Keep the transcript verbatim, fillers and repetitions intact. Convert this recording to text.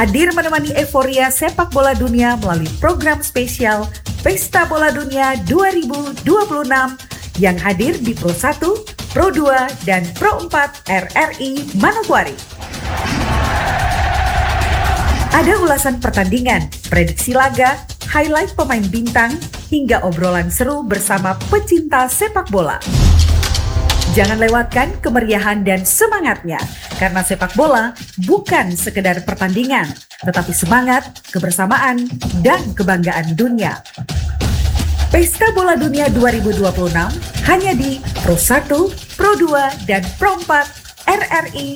hadir menemani euforia sepak bola dunia melalui program spesial Pesta Bola Dunia dua ribu dua puluh enam yang hadir di Pro satu, Pro dua, dan Pro empat R R I Manokwari. Ada ulasan pertandingan, prediksi laga, highlight pemain bintang, hingga obrolan seru bersama pecinta sepak bola. Jangan lewatkan kemeriahan dan semangatnya, karena sepak bola bukan sekedar pertandingan, tetapi semangat, kebersamaan, dan kebanggaan dunia. Pesta Bola Dunia dua ribu dua puluh enam hanya di Pro satu, Pro dua, dan Pro empat R R I